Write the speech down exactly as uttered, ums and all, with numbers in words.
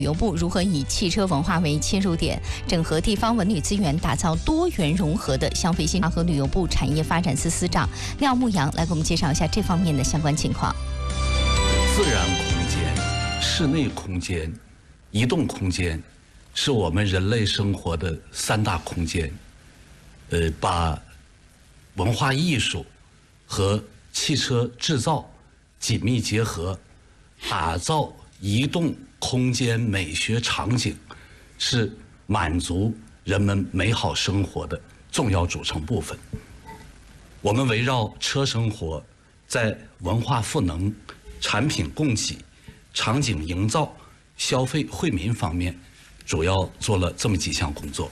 旅游部如何以汽车文化为切入点，整合地方文旅资源，打造多元融合的消费新和旅游部产业发展司司长廖牧阳来给我们介绍一下这方面的相关情况。 自然空间、室内空间、移动空间，是我们人类生活的三大空间。呃，把文化艺术和汽车制造紧密结合，打造移动空间美学场景，是满足人们美好生活的重要组成部分。我们围绕车生活，在文化赋能、产品供给、场景营造、消费惠民方面，主要做了这么几项工作。